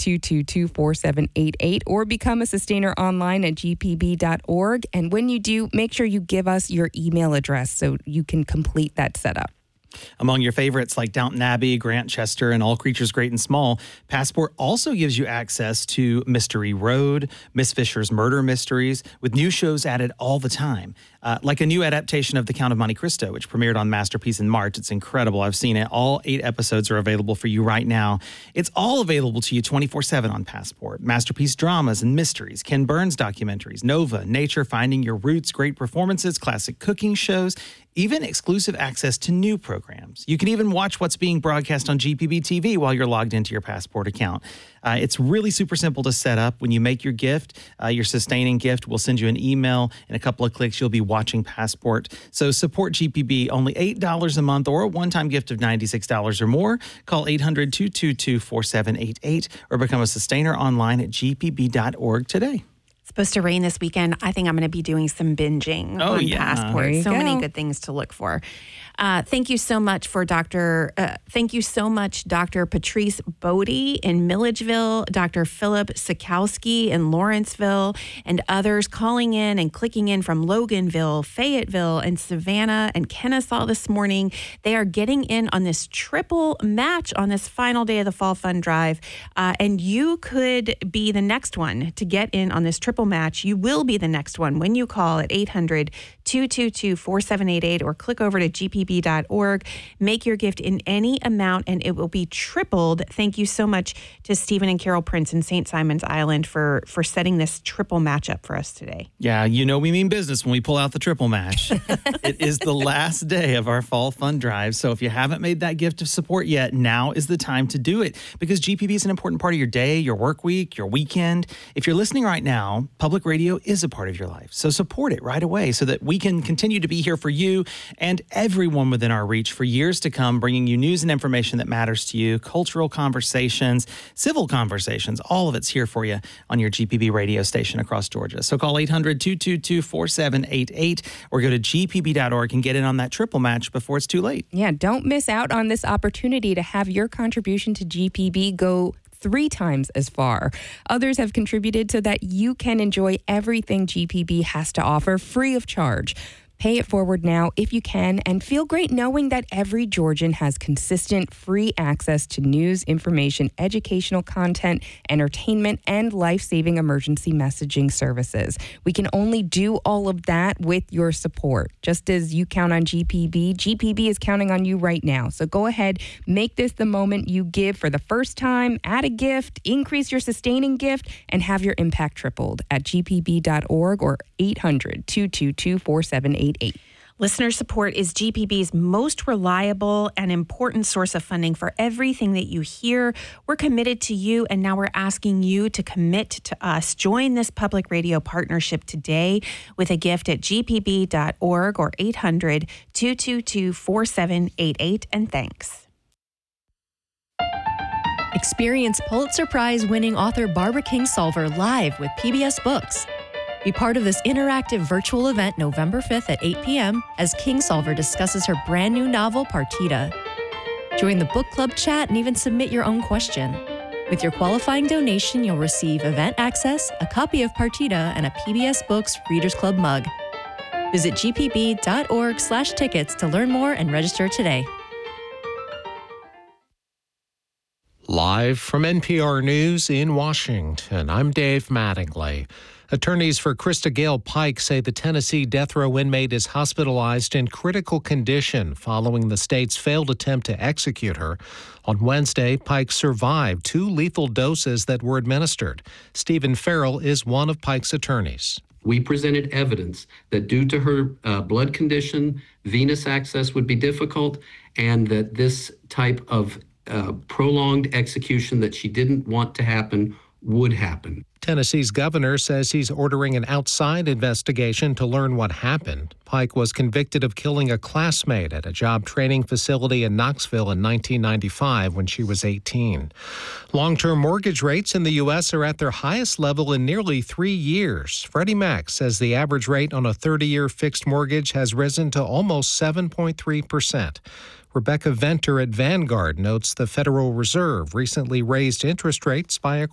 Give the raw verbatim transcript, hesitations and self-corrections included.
two two two, four seven eight eight or become a sustainer online at g p b dot org. And when you do, make sure you give us your email address so you can complete that setup. Among your favorites like Downton Abbey, Grant Chester, and All Creatures Great and Small, Passport also gives you access to Mystery Road, Miss Fisher's Murder Mysteries, with new shows added all the time. Uh, like a new adaptation of The Count of Monte Cristo, which premiered on Masterpiece in March. It's incredible. I've seen it. All eight episodes are available for you right now. It's all available to you twenty-four seven on Passport. Masterpiece dramas and mysteries, Ken Burns documentaries, Nova, Nature, Finding Your Roots, great performances, classic cooking shows, even exclusive access to new programs. You can even watch what's being broadcast on G P B T V while you're logged into your Passport account. Uh, it's really super simple to set up. When you make your gift, uh, your sustaining gift, we'll send you an email. In a couple of clicks, you'll be watching Passport. So support G P B, only eight dollars a month or a one-time gift of ninety-six dollars or more. Call eight hundred, two two two, four seven eight eight or become a sustainer online at g p b dot org today. It's supposed to rain this weekend. I think I'm going to be doing some binging oh, on yeah. Passport. So go. many good things to look for. Uh, thank you so much for Doctor Uh, thank you so much, Doctor Patrice Bodie in Milledgeville, Doctor Philip Sikowski in Lawrenceville, and others calling in and clicking in from Loganville, Fayetteville, and Savannah and Kennesaw this morning. They are getting in on this triple match on this final day of the Fall Fun Drive, uh, and you could be the next one to get in on this triple match. You will be the next one when you call at eight hundred, two two two, four seven eight eight or click over to g p b dot org. Make your gift in any amount and it will be tripled. Thank you so much to Stephen and Carol Prince in Saint Simon's Island for, for setting this triple match up for us today. Yeah, you know we mean business when we pull out the triple match. It is the last day of our Fall Fun Drive, so if you haven't made that gift of support yet, now is the time to do it because G P B is an important part of your day, your work week, your weekend. If you're listening right now, public radio is a part of your life, so support it right away so that we can continue to be here for you and everyone within our reach for years to come, bringing you news and information that matters to you, cultural conversations, civil conversations, all of it's here for you on your G P B radio station across Georgia. So call eight hundred, two two two, four seven eight eight or go to g p b dot org and get in on that triple match before it's too late. Yeah, don't miss out on this opportunity to have your contribution to G P B go three times as far. Others have contributed so that you can enjoy everything G P B has to offer free of charge. Pay it forward now if you can and feel great knowing that every Georgian has consistent free access to news, information, educational content, entertainment, and life-saving emergency messaging services. We can only do all of that with your support. Just as you count on G P B, G P B is counting on you right now. So go ahead, make this the moment you give for the first time, add a gift, increase your sustaining gift, and have your impact tripled at g p b dot org or eight hundred, two two two, four seven eight eight. Listener support is G P B's most reliable and important source of funding for everything that you hear. We're committed to you, and now we're asking you to commit to us. Join this public radio partnership today with a gift at g p b dot org or eight hundred, two two two, four seven eight eight, and thanks. Experience Pulitzer Prize-winning author Barbara Kingsolver live with P B S Books. Be part of this interactive virtual event November fifth at eight p.m. as Kingsolver discusses her brand new novel, Partita. Join the book club chat and even submit your own question. With your qualifying donation, you'll receive event access, a copy of Partita, and a P B S Books Readers Club mug. Visit g p b dot org slash tickets to learn more and register today. Live from N P R News in Washington, I'm Dave Mattingly. Attorneys for Krista Gale Pike say the Tennessee death row inmate is hospitalized in critical condition following the state's failed attempt to execute her. On Wednesday, Pike survived two lethal doses that were administered. Stephen Farrell is one of Pike's attorneys. We presented evidence that due to her uh, blood condition, venous access would be difficult, and that this type of uh, prolonged execution that she didn't want to happen would happen. Tennessee's governor says he's ordering an outside investigation to learn what happened. Pike was convicted of killing a classmate at a job training facility in Knoxville in nineteen ninety-five when she was eighteen. Long-term mortgage rates in the U S are at their highest level in nearly three years. Freddie Mac says the average rate on a thirty-year fixed mortgage has risen to almost seven point three percent. Rebecca Venter at Vanguard notes the Federal Reserve recently raised interest rates by a